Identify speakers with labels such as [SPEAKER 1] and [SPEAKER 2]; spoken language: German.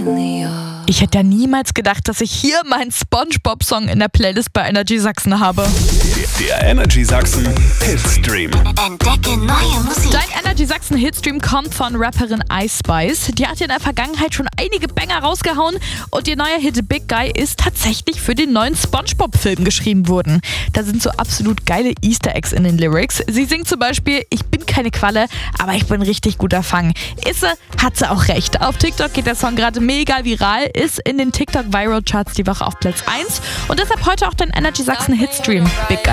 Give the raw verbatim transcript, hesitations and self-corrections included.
[SPEAKER 1] Ich hätte ja niemals gedacht, dass ich hier meinen SpongeBob-Song in der Playlist bei Energy Sachsen habe.
[SPEAKER 2] Der Energy Sachsen Hitstream.
[SPEAKER 3] Entdecke neue Musik.
[SPEAKER 1] Dein Energy Sachsen Hitstream kommt von Rapperin Ice Spice. Die hat in der Vergangenheit schon einige Banger rausgehauen und ihr neuer Hit Big Guy ist tatsächlich für den neuen SpongeBob-Film geschrieben worden. Da sind so absolut geile Easter Eggs in den Lyrics. Sie singt zum Beispiel: Ich bin keine Qualle, aber ich bin richtig guter Fang. Isse, hat sie auch recht. Auf TikTok geht der Song gerade mega viral, ist in den TikTok Viral Charts die Woche auf Platz eins und deshalb heute auch dein Energy Sachsen Hitstream Big Guy.